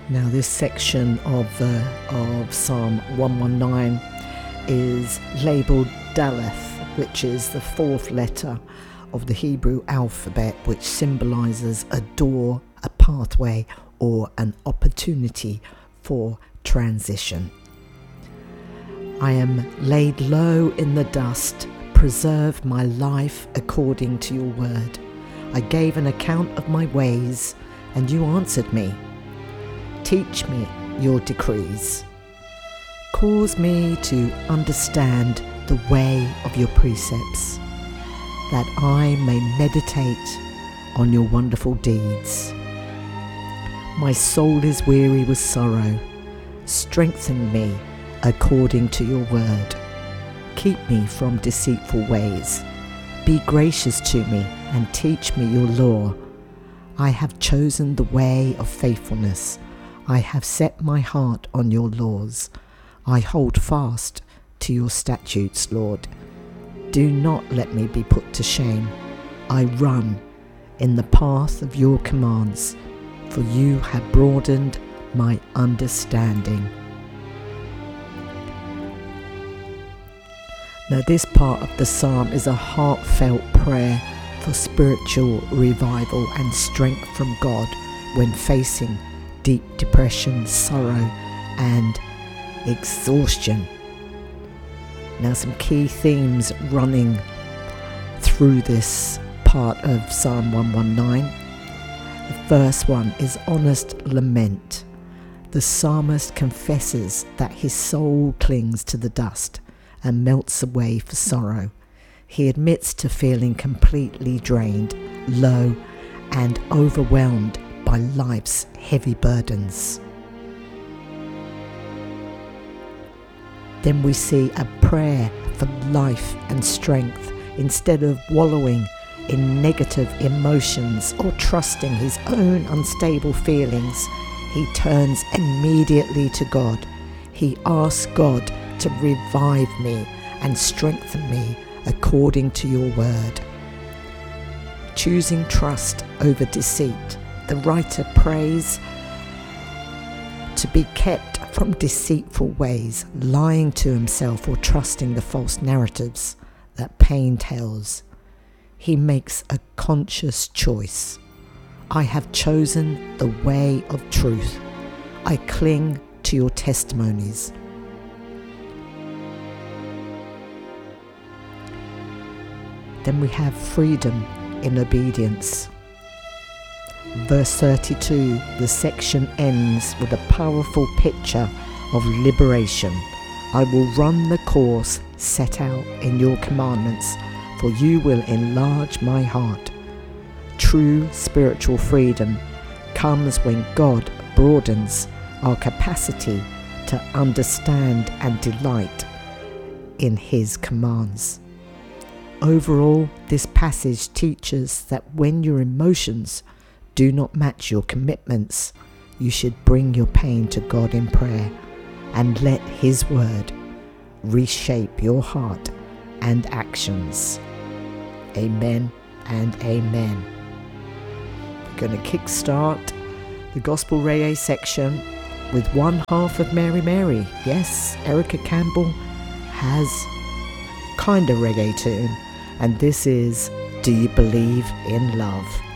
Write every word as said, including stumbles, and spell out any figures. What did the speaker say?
Now this section of, uh, of Psalm one nineteen is labelled Daleth, which is the fourth letter of the Hebrew alphabet, which symbolises a door, a pathway, or an opportunity for transition. I am laid low in the dust. Preserve my life according to your word. I gave an account of my ways, and you answered me. Teach me your decrees. Cause me to understand the way of your precepts, that I may meditate on your wonderful deeds. My soul is weary with sorrow. Strengthen me according to your word. Keep me from deceitful ways. Be gracious to me and teach me your law. I have chosen the way of faithfulness. I have set my heart on your laws. I hold fast to your statutes, Lord. Do not let me be put to shame. I run in the path of your commands, for you have broadened my understanding. Now this part of the psalm is a heartfelt prayer for spiritual revival and strength from God when facing deep depression, sorrow and exhaustion. Now some key themes running through this part of Psalm one nineteen. The first one is honest lament. The psalmist confesses that his soul clings to the dust and melts away for sorrow. He admits to feeling completely drained, low, and overwhelmed by life's heavy burdens. Then we see a prayer for life and strength. Instead of wallowing in negative emotions or trusting his own unstable feelings, he turns immediately to God. He asks God to revive me and strengthen me according to your word. Choosing trust over deceit, the writer prays to be kept from deceitful ways, lying to himself or trusting the false narratives that pain tells. He makes a conscious choice. I have chosen the way of truth. I cling to your testimonies. Then we have freedom in obedience. Verse thirty-two, the section ends with a powerful picture of liberation. I will run the course set out in your commandments, for you will enlarge my heart. True spiritual freedom comes when God broadens our capacity to understand and delight in his commands. Overall, this passage teaches that when your emotions do not match your commitments, you should bring your pain to God in prayer and let his word reshape your heart and actions. Amen and amen. We're going to kickstart the Gospel Reggae section with one half of Mary Mary. Yes, Erica Campbell has kind of reggae tune, and this is Do You Believe in Love?